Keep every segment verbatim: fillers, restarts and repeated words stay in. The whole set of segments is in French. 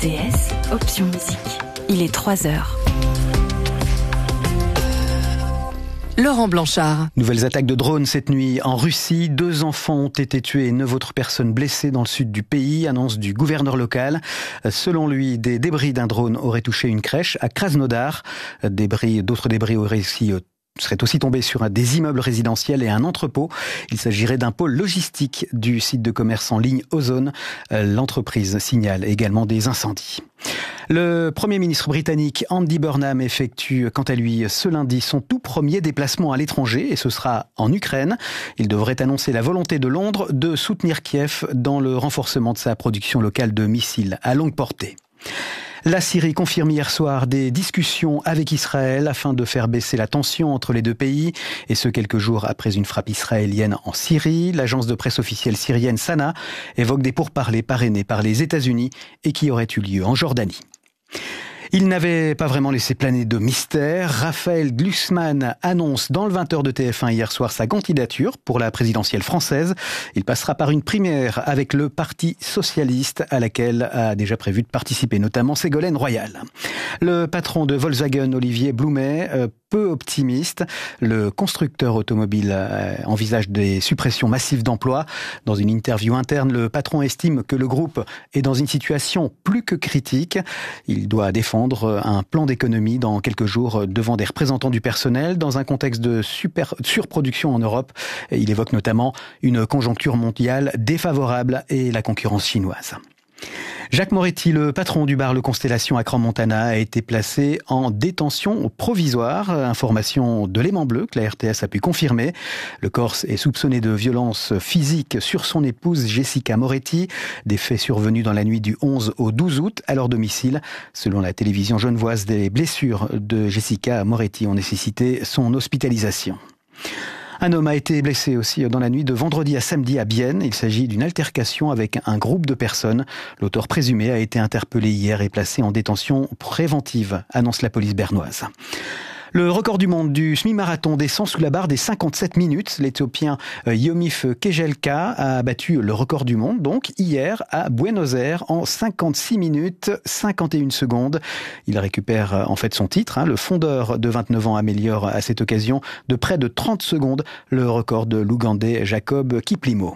T S, option musique. Il est trois heures. Laurent Blanchard. Nouvelles attaques de drones cette nuit en Russie. Deux enfants ont été tués et neuf autres personnes blessées dans le sud du pays, annonce du gouverneur local. Selon lui, des débris d'un drone auraient touché une crèche à Krasnodar. Débris, d'autres débris auraient aussi serait aussi tombé sur des immeubles résidentiels et un entrepôt. Il s'agirait d'un pôle logistique du site de commerce en ligne Ozone. L'entreprise signale également des incendies. Le Premier ministre britannique Andy Burnham effectue quant à lui ce lundi son tout premier déplacement à l'étranger et ce sera en Ukraine. Il devrait annoncer la volonté de Londres de soutenir Kiev dans le renforcement de sa production locale de missiles à longue portée. La Syrie confirme hier soir des discussions avec Israël afin de faire baisser la tension entre les deux pays, et ce quelques jours après une frappe israélienne en Syrie. L'agence de presse officielle syrienne Sana évoque des pourparlers parrainés par les États-Unis et qui auraient eu lieu en Jordanie. Il n'avait pas vraiment laissé planer de mystère. Raphaël Glucksmann annonce dans le vingt heures de T F un hier soir sa candidature pour la présidentielle française. Il passera par une primaire avec le Parti socialiste à laquelle a déjà prévu de participer notamment Ségolène Royal. Le patron de Volkswagen, Olivier Bloumet, peu optimiste. Le constructeur automobile envisage des suppressions massives d'emplois. Dans une interview interne, le patron estime que le groupe est dans une situation plus que critique. Il doit défendre un plan d'économie dans quelques jours devant des représentants du personnel dans un contexte de super, surproduction en Europe. Il évoque notamment une conjoncture mondiale défavorable et la concurrence chinoise. Jacques Moretti, le patron du bar Le Constellation à Crans-Montana, a été placé en détention provisoire. Information de l'Aimant Bleu que la R T S a pu confirmer. Le Corse est soupçonné de violences physiques sur son épouse Jessica Moretti. Des faits survenus dans la nuit du onze au douze août à leur domicile. Selon la télévision genevoise, des blessures de Jessica Moretti ont nécessité son hospitalisation. Un homme a été blessé aussi dans la nuit de vendredi à samedi à Bienne. Il s'agit d'une altercation avec un groupe de personnes. L'auteur présumé a été interpellé hier et placé en détention préventive, annonce la police bernoise. Le record du monde du semi-marathon descend sous la barre des cinquante-sept minutes. L'Éthiopien Yomif Kejelka a battu le record du monde, donc hier à Buenos Aires en cinquante-six minutes cinquante et une secondes. Il récupère en fait son titre. Hein. Le fondeur de vingt-neuf ans améliore à cette occasion de près de trente secondes le record de l'Ougandais Jacob Kiplimo.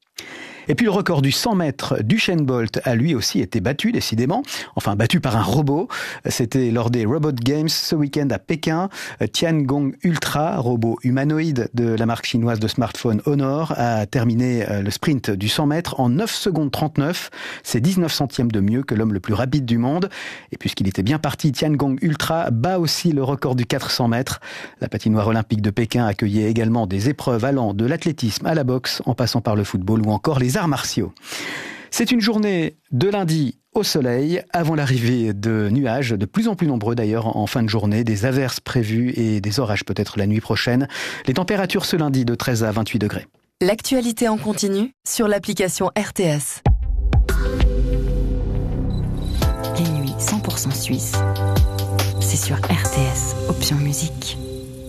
Et puis le record du cent mètres d'Usain Bolt a lui aussi été battu, décidément. Enfin, battu par un robot. C'était lors des Robot Games ce week-end à Pékin. Tiangong Ultra, robot humanoïde de la marque chinoise de smartphone Honor, a terminé le sprint du cent mètres en neuf secondes trente-neuf. C'est dix-neuf centièmes de mieux que l'homme le plus rapide du monde. Et puisqu'il était bien parti, Tiangong Ultra bat aussi le record du quatre cents mètres. La patinoire olympique de Pékin accueillait également des épreuves allant de l'athlétisme à la boxe, en passant par le football ou encore les arts martiaux. C'est une journée de lundi au soleil, avant l'arrivée de nuages, de plus en plus nombreux d'ailleurs en fin de journée, des averses prévues et des orages peut-être la nuit prochaine. Les températures ce lundi de treize à vingt-huit degrés. L'actualité en continu sur l'application R T S. Les nuits cent pour cent suisses, c'est sur R T S, option musique.